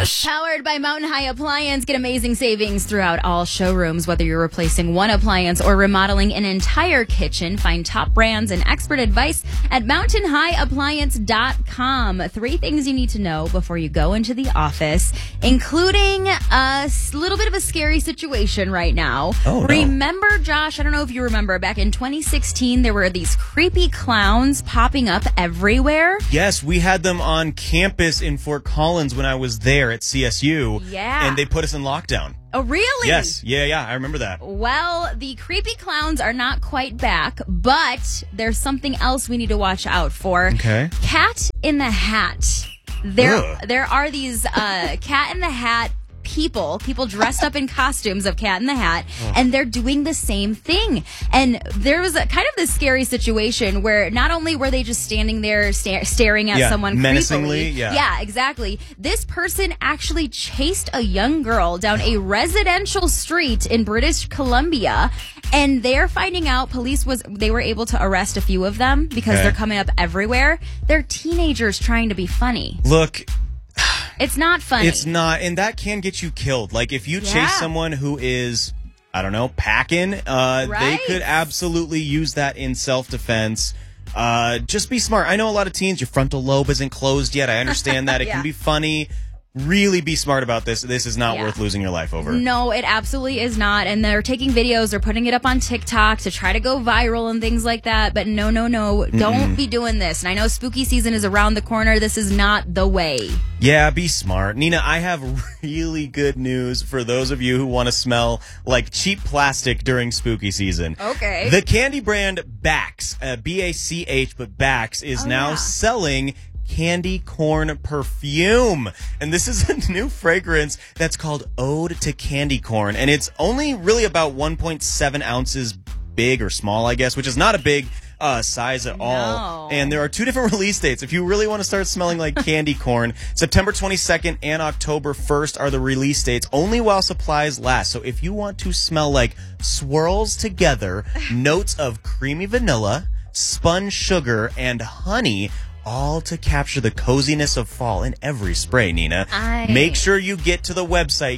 Powered by Mountain High Appliance. Get amazing savings throughout all showrooms. Whether you're replacing one appliance or remodeling an entire kitchen, find top brands and expert advice at mountainhighappliance.com. 3 things you need to know before you go into the office, including a little bit of a scary situation right now. Oh, no. Remember, Josh, I don't know if you remember, back in 2016, there were these creepy clowns popping up everywhere. Yes, we had them on campus in Fort Collins when I was there at CSU. Yeah. And they put us in lockdown. Oh, really? Yes. Yeah, I remember that. Well, the creepy clowns are not quite back, but there's something else we need to watch out for. Okay. Cat in the Hat. There are these Cat in the Hat people dressed up in costumes of Cat in the Hat, and they're doing the same thing. And there was kind of this scary situation where not only were they just standing there staring at someone menacingly, creepily, yeah, exactly. This person actually chased a young girl down a residential street in British Columbia, and they're finding out they were able to arrest a few of them because they're coming up everywhere. They're teenagers trying to be funny. Look, it's not funny. It's not, and that can get you killed. Like, if you chase someone who is, I don't know, packing, they could absolutely use that in self-defense. Just be smart. I know a lot of teens, your frontal lobe isn't closed yet. I understand that. It can be funny. Really be smart about this. This is not worth losing your life over. No, it absolutely is not. And they're taking videos, they're putting it up on TikTok to try to go viral and things like that. But no. Don't be doing this. And I know spooky season is around the corner. This is not the way. Yeah, be smart. Nina, I have really good news for those of you who want to smell like cheap plastic during spooky season. Okay. The candy brand Bax, B-A-C-H, but Bax is now selling candy corn perfume. And this is a new fragrance that's called Ode to Candy Corn. And it's only really about 1.7 ounces big or small, I guess, which is not a big size at all. And there are 2 different release dates. If you really want to start smelling like candy corn, September 22nd and October 1st are the release dates, only while supplies last. So if you want to smell like swirls together, notes of creamy vanilla, spun sugar, and honey, all to capture the coziness of fall in every spray, Nina. Make sure you get to the website,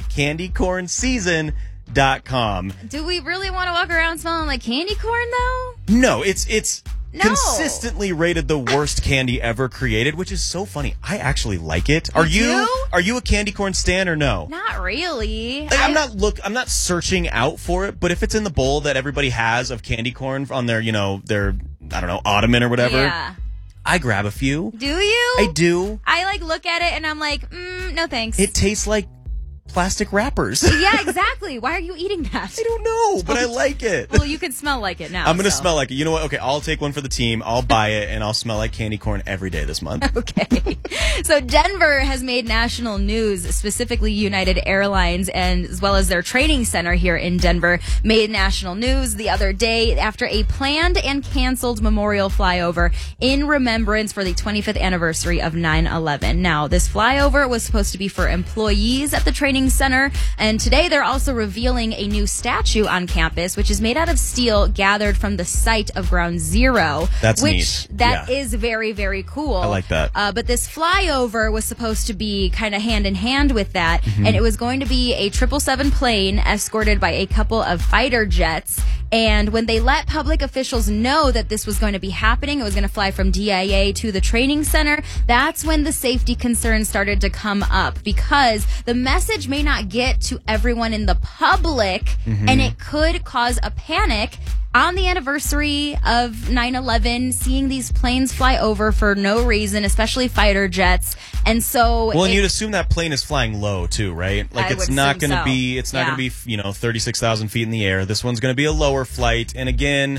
candycornseason.com. Do we really want to walk around smelling like candy corn, though? No, it's consistently rated the worst candy ever created, which is so funny. I actually like it. Are you a candy corn stan or no? Not really. Like, I'm not searching out for it, but if it's in the bowl that everybody has of candy corn on their, their, I don't know, ottoman or whatever. Yeah. I grab a few. Do you? I do. I look at it and I'm like, no thanks. It tastes like plastic wrappers. Yeah, exactly. Why are you eating that? I don't know, but I like it. Well, you can smell like it now. I'm going to smell like it. You know what? Okay, I'll take one for the team. I'll buy it, and I'll smell like candy corn every day this month. Okay. So Denver has made national news, specifically United Airlines, and as well as their training center here in Denver, made national news the other day after a planned and canceled memorial flyover in remembrance for the 25th anniversary of 9/11. Now, this flyover was supposed to be for employees at the training center, and today they're also revealing a new statue on campus, which is made out of steel gathered from the site of Ground Zero. That's neat. That is very, very cool. I like that. But this flyover was supposed to be kind of hand in hand with that, and it was going to be a 777 plane escorted by a couple of fighter jets. And when they let public officials know that this was going to be happening, it was going to fly from DIA to the training center, that's when the safety concerns started to come up, because the message may not get to everyone in the public, and it could cause a panic on the anniversary of 9/11, seeing these planes fly over for no reason, especially fighter jets. And so, well, and you'd assume that plane is flying low too, right? Like, it's not going to be, 36,000 feet in the air. This one's going to be a lower flight. And again,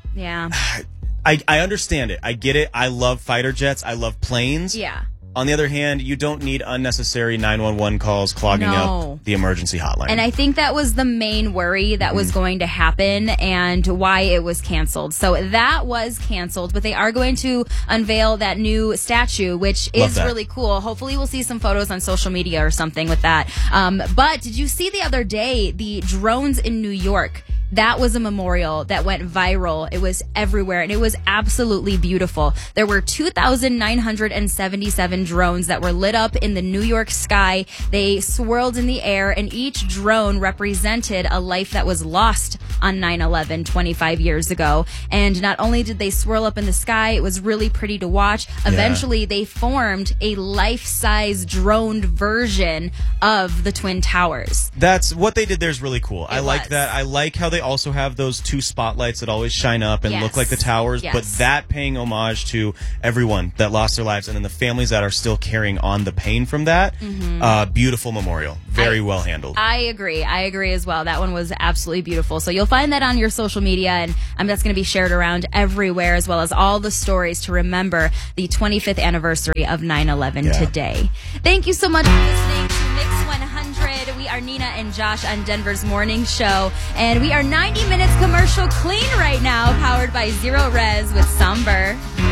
I understand it. I get it. I love fighter jets. I love planes. Yeah. On the other hand, you don't need unnecessary 911 calls clogging up the emergency hotline. And I think that was the main worry that was going to happen and why it was canceled. So that was canceled, but they are going to unveil that new statue, which is really cool. Hopefully we'll see some photos on social media or something with that. But did you see the other day the drones in New York? that was a memorial that went viral. It was everywhere, and it was absolutely beautiful. There were 2,977 drones that were lit up in the New York sky. They swirled in the air, and each drone represented a life that was lost on 9/11 25 years ago. And not only did they swirl up in the sky, it was really pretty to watch. Eventually, they formed a life-size droned version of the Twin Towers. That's what they did there is really cool. I like was. that. I like how they also have those two spotlights that always shine up and look like the towers, but that paying homage to everyone that lost their lives and then the families that are still carrying on the pain from that. Beautiful memorial. Very well handled. I agree. I agree as well. That one was absolutely beautiful. So you'll find that on your social media, and that's going to be shared around everywhere, as well as all the stories to remember the 25th anniversary of 9/11 today. Thank you so much for listening to Mix 100. We are Nina and Josh on Denver's Morning Show, and we are 90 minutes commercial clean right now, powered by Zero Res with Somber.